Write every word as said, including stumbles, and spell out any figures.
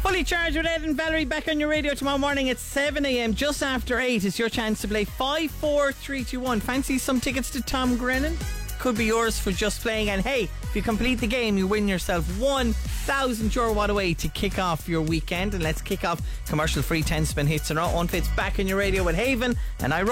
Fully Charged with Ed and Valerie back on your radio tomorrow morning at seven a.m. Just after eight. It's your chance to play five four three two one. Fancy some tickets to Tom Grennan? Could be yours for just playing. And hey, if you complete the game, you win yourself one thousand euro what away to kick off your weekend. And let's kick off commercial free ten spin hits and all. One Fits back on your radio with Haven and I run